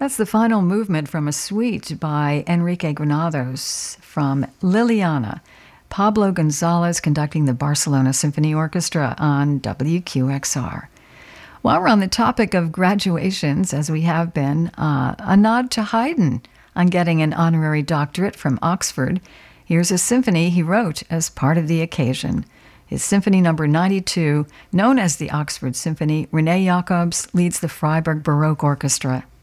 That's the final movement from a suite by Enrique Granados from Liliana. Pablo Gonzalez conducting the Barcelona Symphony Orchestra on WQXR. While we're on the topic of graduations, as we have been, a nod to Haydn on getting an honorary doctorate from Oxford. Here's a symphony he wrote as part of the occasion. His Symphony No. 92, known as the Oxford Symphony, René Jacobs leads the Freiburg Baroque Orchestra.